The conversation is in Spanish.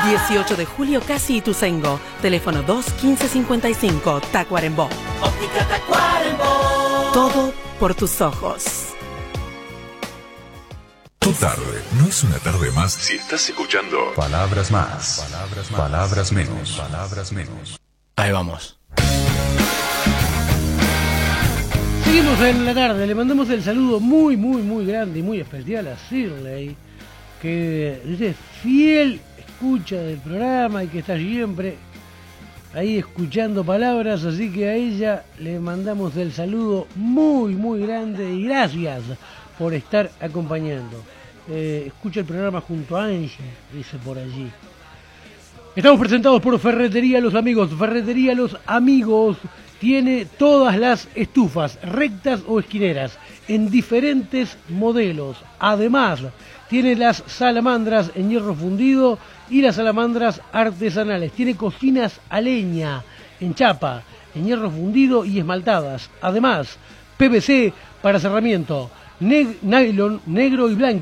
18 de julio, Casi Ituzaingó. Teléfono 2-1555, Tacuarembó. Óptica Tacuarembó. Todo por tus ojos. Tu tarde no es una tarde más si estás escuchando Palabras Más, Palabras Menos, Palabras Menos. Ahí vamos. Seguimos en la tarde, le mandamos el saludo muy grande y muy especial a Shirley, que es fiel escucha del programa y que está siempre ahí escuchando palabras, así que a ella le mandamos el saludo muy grande y gracias por estar acompañando. Escucha el programa junto a Angie, dice por allí. Estamos presentados por Ferretería Los Amigos. Ferretería Los Amigos tiene todas las estufas, rectas o esquineras, en diferentes modelos. Además, tiene las salamandras en hierro fundido y las salamandras artesanales. Tiene cocinas a leña, en chapa, en hierro fundido y esmaltadas. Además, PVC para cerramiento, nylon negro y blanco.